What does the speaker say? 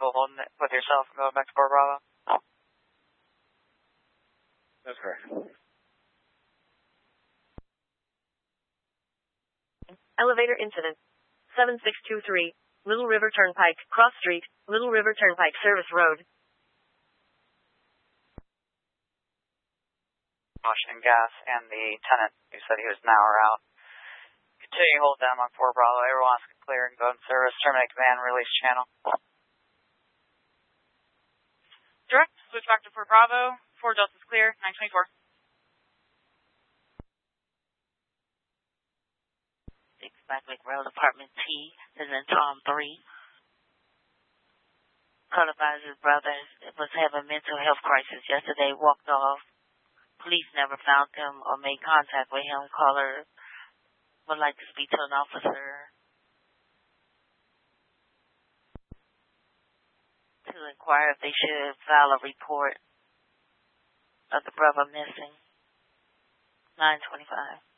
comfortable holding it with yourself and going back to Fort Bravo? That's correct. Elevator incident. 7623, Little River Turnpike, Cross Street, Little River Turnpike Service Road. Washington Gas and the tenant who said he was now or out. Continue to hold them on Fort Bravo. Everyone else can clear and go in service. Terminate command, release channel. Direct, switch back to Fort Bravo. 4 Delta's clear, 924. 6 Backlick Rail Department T is in Tom 3. Colorvisor's brother was having mental health crisis yesterday, walked off. Police never found him or made contact with him. Caller would like to speak to an officer to inquire if they should file a report of the brother missing. 925.